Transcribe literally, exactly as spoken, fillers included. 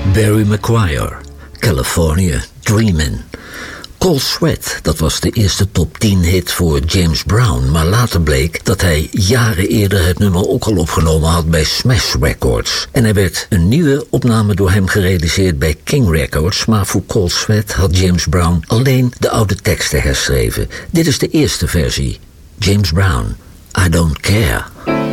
Barry McGuire, California Dreamin'. Cold Sweat, dat was de eerste top tien hit voor James Brown, maar later bleek dat hij jaren eerder het nummer ook al opgenomen had bij Smash Records. En er werd een nieuwe opname door hem gerealiseerd bij King Records, maar voor Cold Sweat had James Brown alleen de oude teksten herschreven. Dit is de eerste versie. James Brown, I Don't Care.